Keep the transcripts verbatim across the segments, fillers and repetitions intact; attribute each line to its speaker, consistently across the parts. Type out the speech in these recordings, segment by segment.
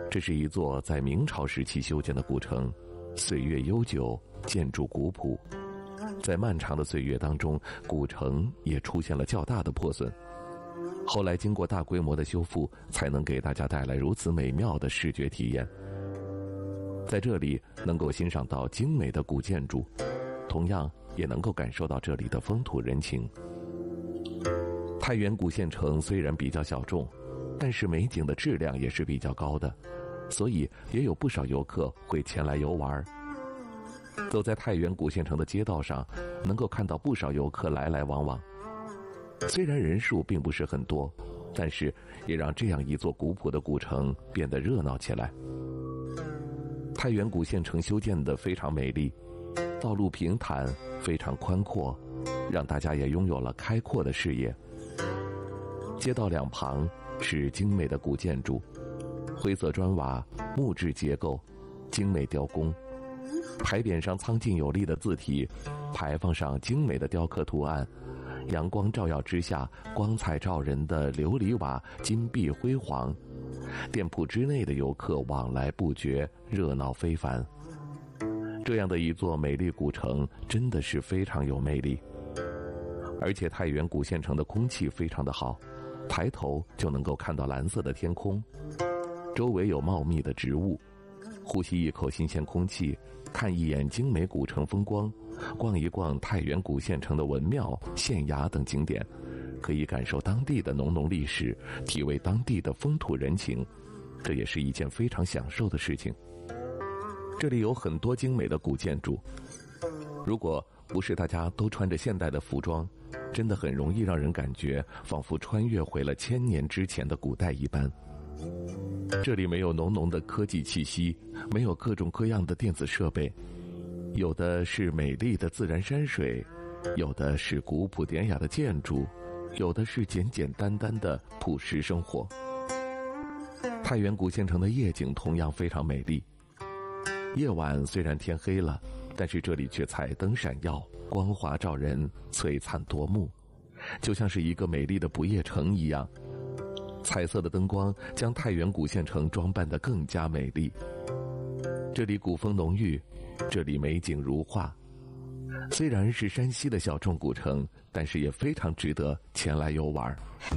Speaker 1: 这是一座在明朝时期修建的古城，岁月悠久，建筑古朴。在漫长的岁月当中，古城也出现了较大的破损。后来经过大规模的修复，才能给大家带来如此美妙的视觉体验。在这里能够欣赏到精美的古建筑，同样也能够感受到这里的风土人情。太原古县城虽然比较小众，但是美景的质量也是比较高的，所以也有不少游客会前来游玩。走在太原古县城的街道上，能够看到不少游客来来往往。虽然人数并不是很多，但是也让这样一座古朴的古城变得热闹起来。太原古县城修建得非常美丽，道路平坦，非常宽阔，让大家也拥有了开阔的视野。街道两旁是精美的古建筑，灰色砖瓦，木质结构，精美雕工。牌匾上苍劲有力的字体，牌坊上精美的雕刻图案，阳光照耀之下，光彩照人的琉璃瓦金碧辉煌。店铺之内的游客往来不绝，热闹非凡。这样的一座美丽古城真的是非常有魅力。而且太原古县城的空气非常的好，抬头就能够看到蓝色的天空，周围有茂密的植物，呼吸一口新鲜空气，看一眼精美古城风光，逛一逛太原古县城的文庙、县衙等景点，可以感受当地的浓浓历史，体味当地的风土人情，这也是一件非常享受的事情。这里有很多精美的古建筑，如果不是大家都穿着现代的服装，真的很容易让人感觉仿佛穿越回了千年之前的古代一般。这里没有浓浓的科技气息，没有各种各样的电子设备，有的是美丽的自然山水，有的是古朴典雅的建筑，有的是简简单单的朴实生活。太原古县城的夜景同样非常美丽，夜晚虽然天黑了，但是这里却彩灯闪耀，光华照人，璀璨夺目，就像是一个美丽的不夜城一样。彩色的灯光将太原古县城装扮得更加美丽。这里古风浓郁，这里美景如画。虽然是山西的小众古城，但是也非常值得前来游玩。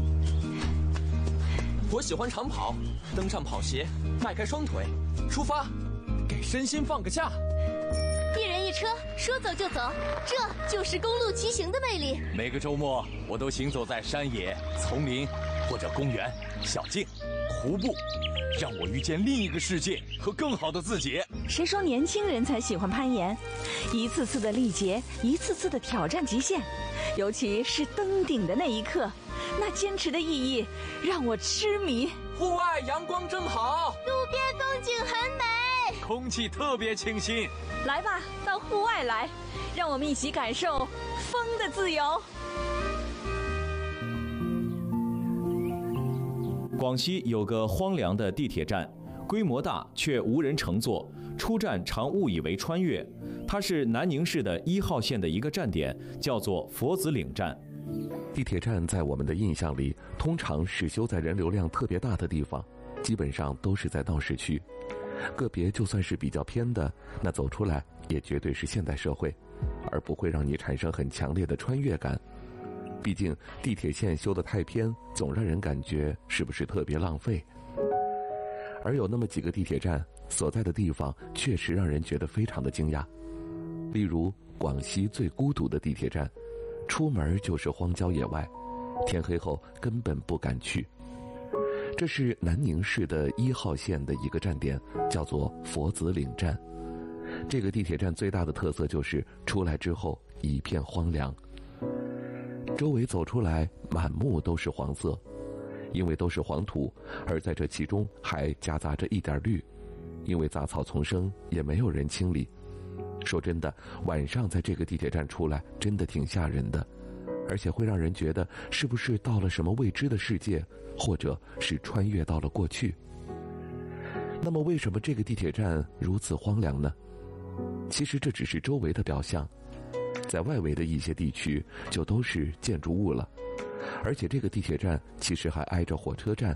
Speaker 2: 我喜欢长跑，登上跑鞋，迈开双腿，出发，给身心放个假。
Speaker 3: 一人一车，说走就走，这就是公路骑行的魅力。
Speaker 2: 每个周末，我都行走在山野、丛林或者公园、小径、湖泊，让我遇见另一个世界和更好的自己。
Speaker 4: 谁说年轻人才喜欢攀岩？一次次的历劫，一次次的挑战极限，尤其是登顶的那一刻，那坚持的意义让我痴迷。
Speaker 2: 户外阳光真好，
Speaker 3: 路边风景很美，
Speaker 2: 空气特别清新。
Speaker 4: 来吧，到户外来，让我们一起感受风的自由。
Speaker 5: 广西有个荒凉的地铁站，规模大却无人乘坐，出站常误以为穿越。它是南宁市的一号线的一个站点，叫做佛子岭站。
Speaker 1: 地铁站在我们的印象里，通常是修在人流量特别大的地方，基本上都是在闹市区。个别就算是比较偏的，那走出来也绝对是现代社会，而不会让你产生很强烈的穿越感。毕竟地铁线修得太偏，总让人感觉是不是特别浪费。而有那么几个地铁站所在的地方确实让人觉得非常的惊讶。例如广西最孤独的地铁站，出门就是荒郊野外，天黑后根本不敢去。这是南宁市的一号线的一个站点，叫做佛子岭站。这个地铁站最大的特色就是出来之后一片荒凉，周围走出来满目都是黄色，因为都是黄土，而在这其中还夹杂着一点绿，因为杂草丛生，也没有人清理。说真的，晚上在这个地铁站出来真的挺吓人的，而且会让人觉得是不是到了什么未知的世界，或者是穿越到了过去。那么为什么这个地铁站如此荒凉呢？其实这只是周围的表象，在外围的一些地区就都是建筑物了。而且这个地铁站其实还挨着火车站，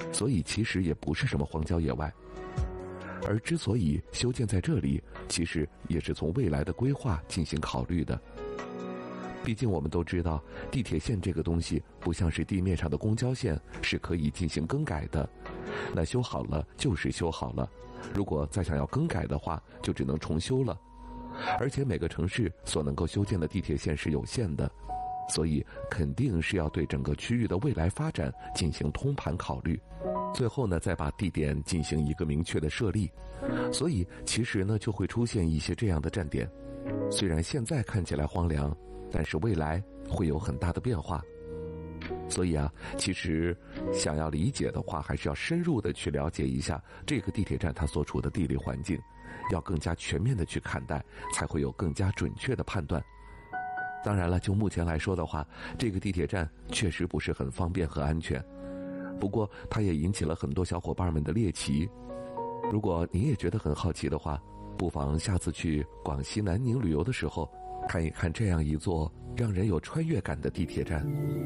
Speaker 1: 所以其实也不是什么荒郊野外。而之所以修建在这里，其实也是从未来的规划进行考虑的。毕竟我们都知道，地铁线这个东西不像是地面上的公交线，是可以进行更改的。那修好了就是修好了，如果再想要更改的话，就只能重修了。而且每个城市所能够修建的地铁线是有限的，所以肯定是要对整个区域的未来发展进行通盘考虑，最后呢再把地点进行一个明确的设立。所以其实呢就会出现一些这样的站点，虽然现在看起来荒凉，但是未来会有很大的变化。所以啊，其实想要理解的话，还是要深入的去了解一下这个地铁站它所处的地理环境，要更加全面的去看待，才会有更加准确的判断。当然了，就目前来说的话，这个地铁站确实不是很方便和安全，不过它也引起了很多小伙伴们的猎奇。如果你也觉得很好奇的话，不妨下次去广西南宁旅游的时候，看一看这样一座让人有穿越感的地铁站。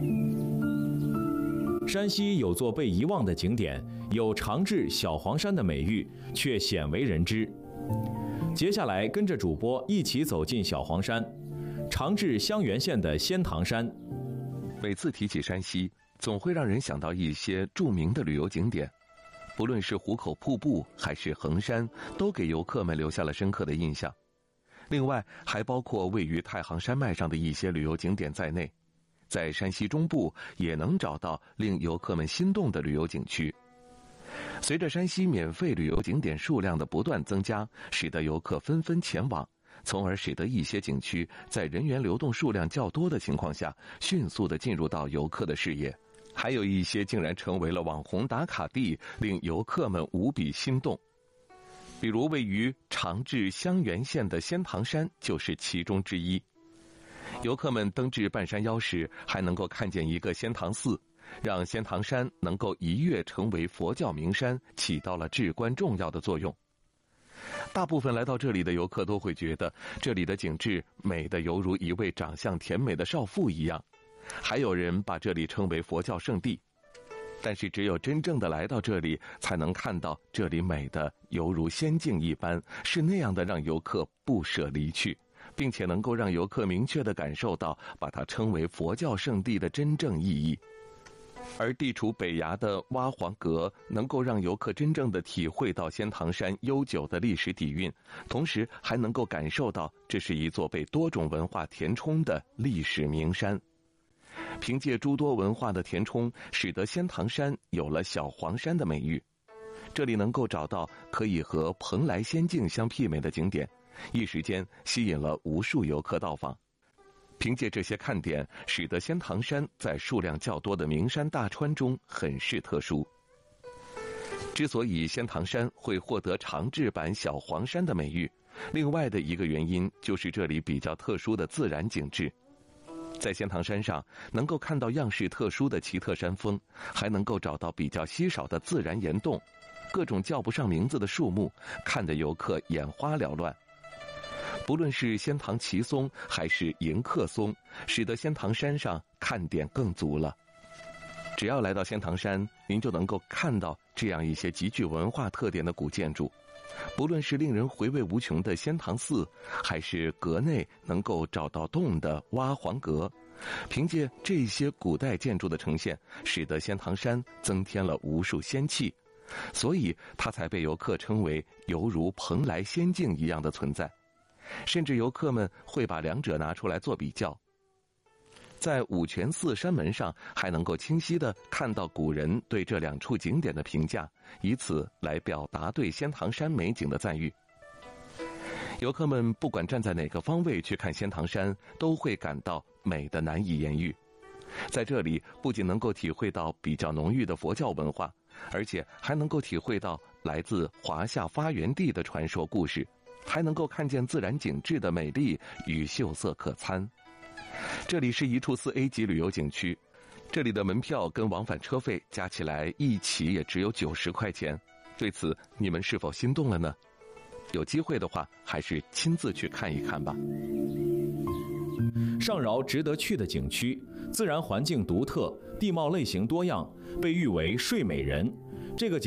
Speaker 5: 山西有座被遗忘的景点，有长治小黄山的美誉，却鲜为人知。接下来跟着主播一起走进小黄山，长治襄垣县的仙塘山。
Speaker 1: 每次提起山西，总会让人想到一些著名的旅游景点，不论是壶口瀑布还是衡山，都给游客们留下了深刻的印象。另外还包括位于太行山脉上的一些旅游景点在内，在山西中部也能找到令游客们心动的旅游景区。随着山西免费旅游景点数量的不断增加，使得游客纷纷前往，从而使得一些景区在人员流动数量较多的情况下，迅速地进入到游客的视野。还有一些竟然成为了网红打卡地，令游客们无比心动。比如位于长治襄垣县的仙塘山就是其中之一。游客们登至半山腰时，还能够看见一个仙塘寺，让仙塘山能够一跃成为佛教名山，起到了至关重要的作用。大部分来到这里的游客都会觉得，这里的景致美得犹如一位长相甜美的少妇一样，还有人把这里称为佛教圣地。但是只有真正的来到这里，才能看到这里美的犹如仙境一般，是那样的让游客不舍离去，并且能够让游客明确地感受到把它称为佛教圣地的真正意义。而地处北崖的蛙黄阁能够让游客真正地体会到仙塘山悠久的历史底蕴，同时还能够感受到这是一座被多种文化填充的历史名山。凭借诸多文化的填充，使得仙塘山有了小黄山的美誉。这里能够找到可以和蓬莱仙境相媲美的景点，一时间吸引了无数游客到访。凭借这些看点，使得仙塘山在数量较多的名山大川中很是特殊。之所以仙塘山会获得长治版小黄山的美誉，另外的一个原因就是这里比较特殊的自然景致。在仙塘山上能够看到样式特殊的奇特山峰，还能够找到比较稀少的自然岩洞，各种叫不上名字的树木，看得游客眼花缭乱。不论是仙塘奇松还是迎客松，使得仙塘山上看点更足了。只要来到仙塘山，您就能够看到这样一些极具文化特点的古建筑，不论是令人回味无穷的仙塘寺，还是阁内能够找到洞的蛙黄阁，凭借这些古代建筑的呈现，使得仙塘山增添了无数仙气，所以它才被游客称为犹如蓬莱仙境一样的存在。甚至游客们会把两者拿出来做比较。在五泉寺山门上还能够清晰地看到古人对这两处景点的评价，以此来表达对仙塘山美景的赞誉。游客们不管站在哪个方位去看仙塘山，都会感到美得难以言喻。在这里不仅能够体会到比较浓郁的佛教文化，而且还能够体会到来自华夏发源地的传说故事，还能够看见自然景致的美丽与秀色可餐。这里是一处四 A 级旅游景区，这里的门票跟往返车费加起来一起也只有九十块钱。对此你们是否心动了呢？有机会的话，还是亲自去看一看吧。
Speaker 5: 上饶值得去的景区，自然环境独特，地貌类型多样，被誉为睡美人。这个景